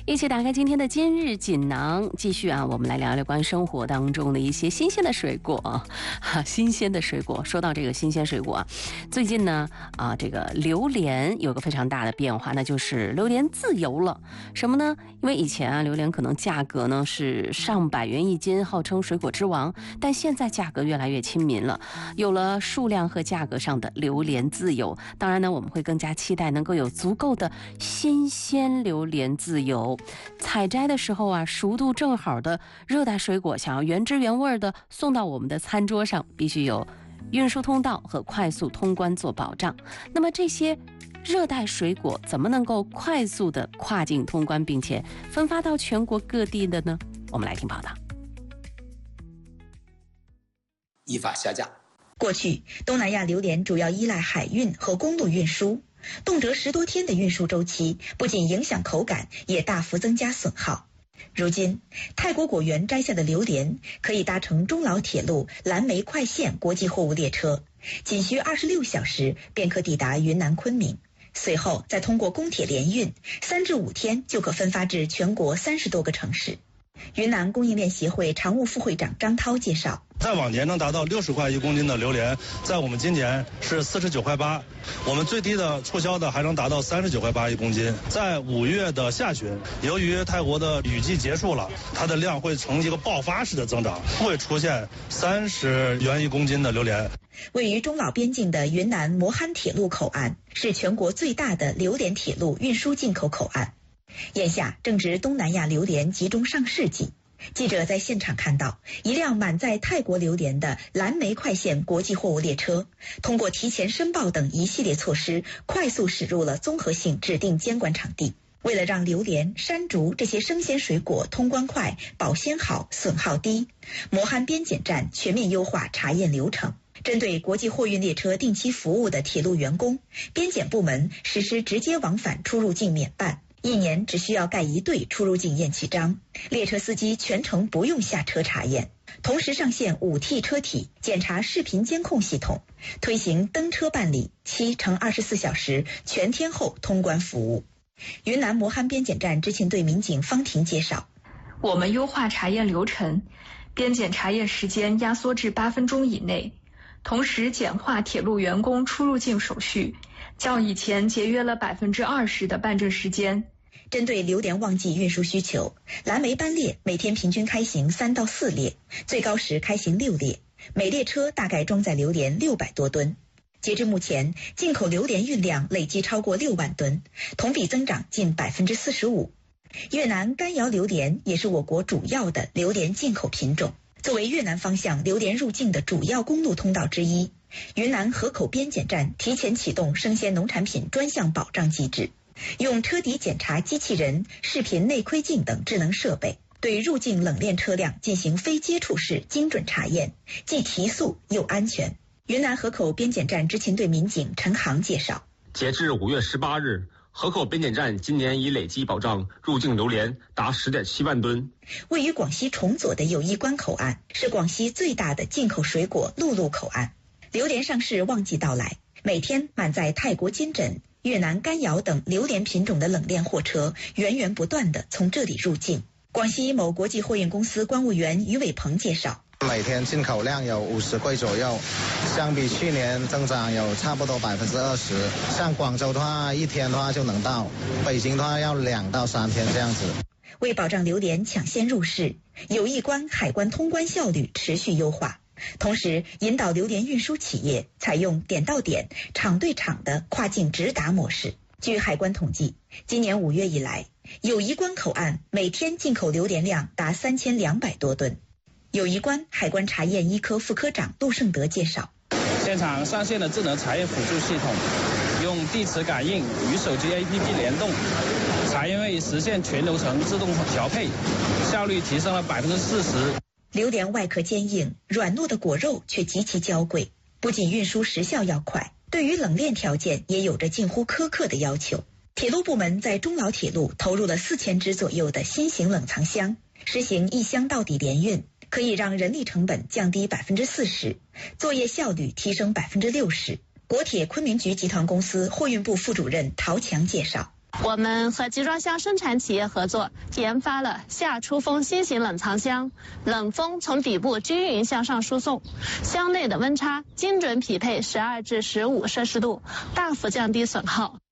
一起打开今天的今日锦囊，继续我们来聊聊关于生活当中的一些新鲜的水果新鲜的水果。说到这个新鲜水果最近呢这个榴莲有个非常大的变化，那就是榴莲自由了。什么呢？因为以前榴莲可能价格呢是上百元一斤，号称水果之王，但现在价格越来越亲民了，有了数量和价格上的榴莲自由。当然呢，我们会更加期待能够有足够的新鲜榴莲自由。采摘的时候熟度正好的热带水果，想要原汁原味的送到我们的餐桌上，必须有运输通道和快速通关做保障。那么这些热带水果怎么能够快速的跨境通关，并且分发到全国各地的呢？我们来听报道。 依法下架。 过去，东南亚榴莲主要依赖海运和公路运输，动辄10多天的运输周期，不仅影响口感，也大幅增加损耗。如今，泰国果园摘下的榴莲可以搭乘中老铁路蓝莓快线国际货物列车，仅需26小时便可抵达云南昆明。随后再通过公铁联运，3至5天就可分发至全国30多个城市。云南供应链协会常务副会长张涛介绍， 在往年能达到60块1公斤的榴莲，在我们今年是49块8，我们最低的促销的还能达到39块81公斤。在5月的下旬，由于泰国的雨季结束了，它的量会呈一个爆发式的增长，会出现30元1公斤的榴莲。 位于中老边境的云南磨憨铁路口岸是全国最大的榴莲铁路运输进口口岸。眼下正值东南亚榴莲集中上市季，记者在现场看到一辆满载泰国榴莲的蓝莓快线国际货物列车，通过提前申报等一系列措施，快速驶入了综合性指定监管场地。为了让榴莲、山竹这些生鲜水果通关快、保鲜好、损耗低，磨憨边检站全面优化查验流程。针对国际货运列车定期服务的铁路员工，边检部门实施直接往返出入境免办，1年只需要盖1对出入境验气章，列车司机全程不用下车查验。同时上线5T 车体检查视频监控系统，推行登车办理7×24小时全天候通关服务。云南磨憨边检站执勤队民警方婷介绍， 我们优化查验流程，边检查验时间压缩至8分钟以内，同时简化铁路员工出入境手续，较以前节约了20%的办证时间。 针对榴莲旺季运输需求，蓝莓班列每天平均开行3到4列，最高时开行6列，每列车大概装载榴莲600多吨。截至目前，进口榴莲运量累计超过6万吨，同比增长近45%。越南干瑶榴莲也是我国主要的榴莲进口品种。作为越南方向榴莲入境的主要公路通道之一，云南河口边检站提前启动生鲜农产品专项保障机制，用车底检查机器人、视频内窥镜等智能设备，对入境冷链车辆进行非接触式精准查验，既提速又安全。云南河口边检站执勤队民警陈航介绍， 截至5月18日，河口边检站今年已累计保障入境榴莲达10.7万吨。 位于广西崇左的友谊关口岸是广西最大的进口水果陆路口岸。榴莲上市旺季到来，每天满载泰国金枕、越南干瑶等榴莲品种的冷链货车源源不断地从这里入境。广西某国际货运公司关务员于伟鹏介绍， 每天进口量有50柜左右，相比去年增长有差不多20%。像广州的话，1天的话就能到，北京的话要2到3天这样子。 为保障榴莲抢先入市，友谊关海关通关效率持续优化，同时引导榴莲运输企业采用点到点、厂对厂的跨境直达模式。据海关统计，今年5月以来，友谊关口岸每天进口榴莲量达3200多吨。友谊关海关查验一科副科长陆胜德介绍， 现场上线了智能查验辅助系统，用地磁感应与手机 APP 联动，查验位实现全流程自动调配，效率提升了40%。 榴莲外壳坚硬，软糯的果肉却极其娇贵，不仅运输时效要快，对于冷链条件也有着近乎苛刻的要求。铁路部门在中老铁路投入了4000只左右的新型冷藏箱，实行一箱到底联运，可以让人力成本降低40%，作业效率提升60%。国铁昆明局集团公司货运部副主任陶强介绍， 我们和集装箱生产企业合作，研发了下出风新型冷藏箱，冷风从底部均匀向上输送，箱内的温差精准匹配12至15摄氏度，大幅降低损耗。